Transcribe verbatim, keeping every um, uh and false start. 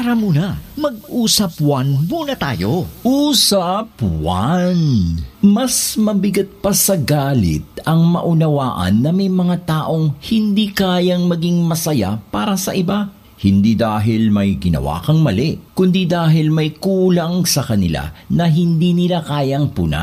Tara muna, mag-usap-wan muna tayo. Usap-wan. Mas mabigat pa sa galit ang maunawaan na may mga taong hindi kayang maging masaya para sa iba. Hindi dahil may ginawa kang mali, kundi dahil may kulang sa kanila na hindi nila kayang punan.